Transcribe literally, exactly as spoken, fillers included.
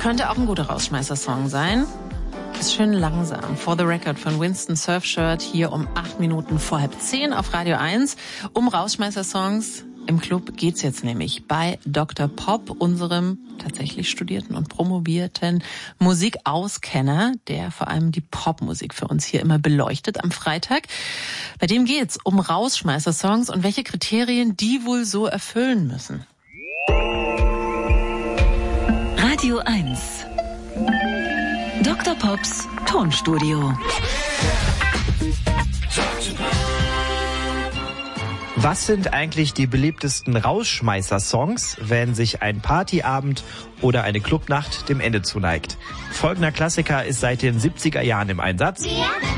Könnte auch ein guter Rausschmeißer-Song sein. Ist schön langsam. For the Record von Winston Surfshirt hier um acht Minuten vor halb zehn auf Radio eins. Um Rausschmeißer-Songs im Club geht's jetzt nämlich bei Doktor Pop, unserem tatsächlich studierten und promovierten Musikauskenner, der vor allem die Popmusik für uns hier immer beleuchtet am Freitag. Bei dem geht's um Rausschmeißer-Songs und welche Kriterien die wohl so erfüllen müssen. Radio eins. Doktor Pops Tonstudio. Was sind eigentlich die beliebtesten Rausschmeißer-Songs, wenn sich ein Partyabend oder eine Clubnacht dem Ende zuneigt? Folgender Klassiker ist seit den siebziger Jahren im Einsatz. Ja.